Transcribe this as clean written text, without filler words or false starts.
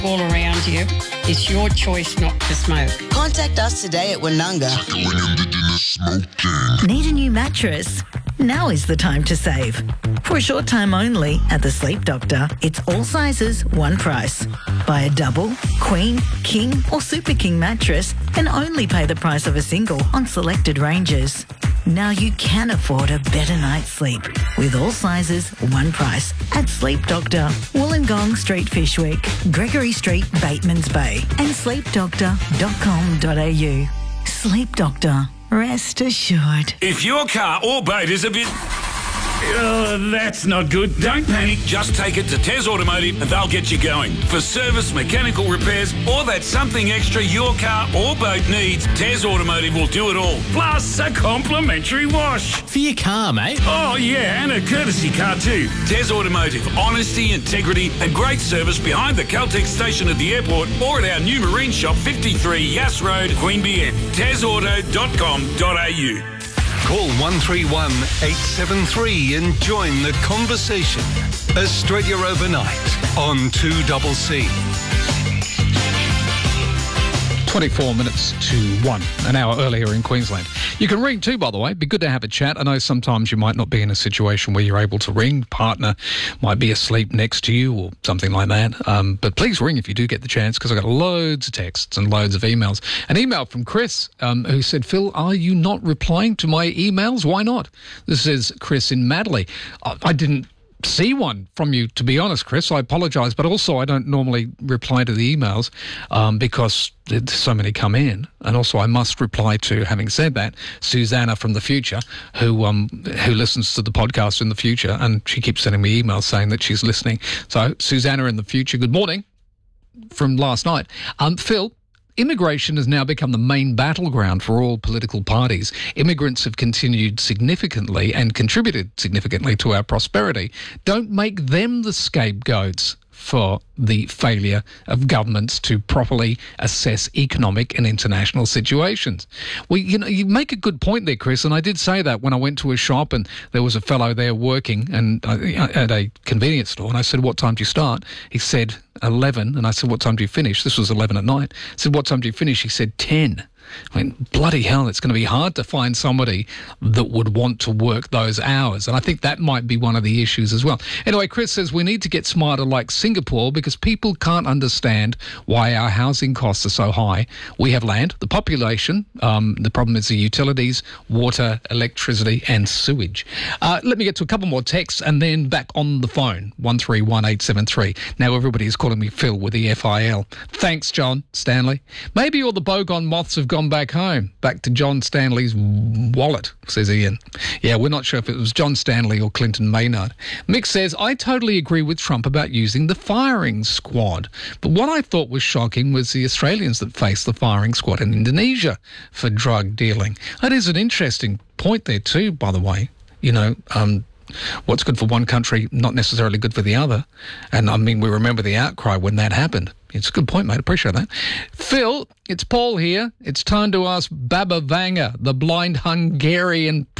all around you. It's your choice not to smoke. Contact us today at Winunga. Need a new mattress? Now is the time to save. For a short time only at the Sleep Doctor, it's all sizes, one price. Buy a double, queen, king or super king mattress and only pay the price of a single on selected ranges. Now you can afford a better night's sleep with all sizes, one price at Sleep Doctor, Wollongong Street, Fyshwick, Gregory Street, Batemans Bay and sleepdoctor.com.au. Sleep Doctor. Rest assured. If your car or boat is a bit... that's not good. Don't panic. Just take it to Tez Automotive and they'll get you going. For service, mechanical repairs, or that something extra your car or boat needs, Tez Automotive will do it all. Plus a complimentary wash. For your car, mate. Oh, yeah, and a courtesy car too. Tez Automotive. Honesty, integrity and great service behind the Caltex station at the airport or at our new marine shop, 53 Yass Road, Queanbeyan. TezAuto.com.au. Call 131 873 and join the conversation. Australia Overnight on 2CC. 24 minutes to 1, an hour earlier in Queensland. You can ring too, by the way. It'd be good to have a chat. I know sometimes you might not be in a situation where you're able to ring. Partner might be asleep next to you or something like that. But please ring if you do get the chance, because I got loads of texts and loads of emails. An email from Chris who said, Phil, are you not replying to my emails? Why not? This is Chris in Madley. I didn't see one from you, to be honest, Chris. I apologise, but also I don't normally reply to the emails because so many come in, and also I must reply to, having said that, Susanna from the future, who listens to the podcast in the future, and she keeps sending me emails saying that she's listening. So, Susanna in the future, good morning from last night. Phil, immigration has now become the main battleground for all political parties. Immigrants have continued significantly and contributed significantly to our prosperity. Don't make them the scapegoats for the failure of governments to properly assess economic and international situations. Well, you make a good point there, Chris, and I did say that when I went to a shop and there was a fellow there working and at a convenience store, and I said, what time do you start? He said 11, and I said, what time do you finish? This was 11 at night. I said, what time do you finish? He said 10. I mean, bloody hell, it's going to be hard to find somebody that would want to work those hours. And I think that might be one of the issues as well. Anyway, Chris says we need to get smarter like Singapore because people can't understand why our housing costs are so high. We have land, the population, the problem is the utilities, water, electricity and sewage. Let me get to a couple more texts and then back on the phone, 131873. Now everybody is calling me Phil with the FIL. Thanks, John Stanley. Maybe all the bogon moths have gone back home, back to John Stanley's wallet, says Ian. Yeah, we're not sure if it was John Stanley or Clinton Maynard. Mick says, I totally agree with Trump about using the firing squad. But what I thought was shocking was the Australians that faced the firing squad in Indonesia for drug dealing. That is an interesting point there too, by the way. You know, what's good for one country, not necessarily good for the other. And I mean, we remember the outcry when that happened. It's a good point, mate. Appreciate that. Phil, it's Paul here. It's time to ask Baba Vanga, the blind Hungarian